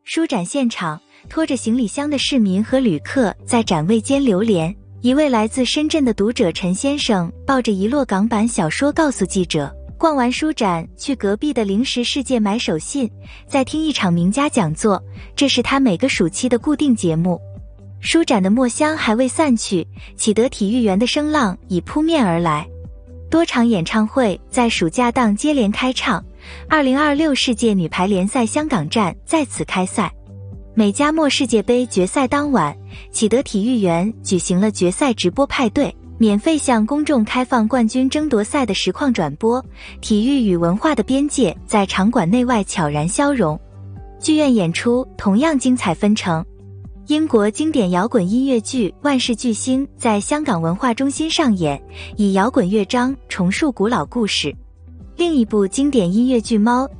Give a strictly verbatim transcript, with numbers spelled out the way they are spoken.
书展现场，拖着行李箱的市民和旅客在展位间流连。一位来自深圳的读者陈先生抱着一摞港版小说告诉记者，逛完书展去隔壁的零食世界买手信，再听一场名家讲座，这是他每个暑期的固定节目。书展的墨香还未散去，启德体育园的声浪已扑面而来。多场演唱会在暑假档接连开唱，二零二六世界女排联赛香港站在此开赛。美加墨世界杯决赛当晚，启德体育园举行了决赛直播派对，免费向公众开放冠军争夺赛的实况转播，体育与文化的边界在场馆内外悄然消融。剧院演出同样精彩纷呈，英国经典摇滚音乐剧《万事巨星》在香港文化中心上演，以摇滚乐章重述古老故事。另一部经典音乐剧《猫》